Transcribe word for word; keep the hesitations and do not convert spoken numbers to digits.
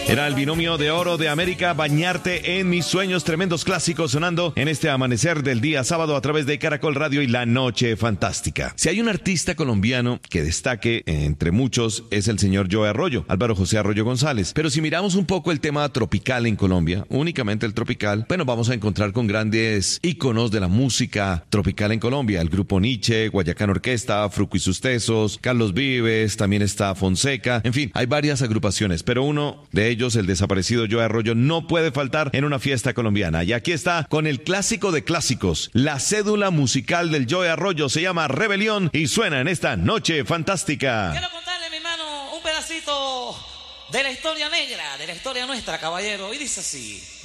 Era el binomio de oro de América, Bañarte en mis sueños, tremendos clásicos sonando en este amanecer del día sábado a través de Caracol Radio y La Noche Fantástica. Si hay un artista colombiano que destaque entre muchos es el señor Joe Arroyo, Álvaro José Arroyo González. Pero si miramos un poco el tema tropical en Colombia, únicamente el tropical, bueno, vamos a encontrar con grandes íconos de la música tropical en Colombia, el grupo Nietzsche, Guayacán Orquesta, Fruco y sus Tesos, Carlos Vives, también está Fonseca, en fin, hay varias agrupaciones, pero uno de ellos, el desaparecido Joe Arroyo, no puede faltar en una fiesta colombiana. Y aquí está con el clásico de clásicos. La cédula musical del Joe Arroyo se llama Rebelión y suena en esta Noche Fantástica. Quiero contarle, mi hermano, un pedacito de la historia negra, de la historia nuestra, caballero, y dice así.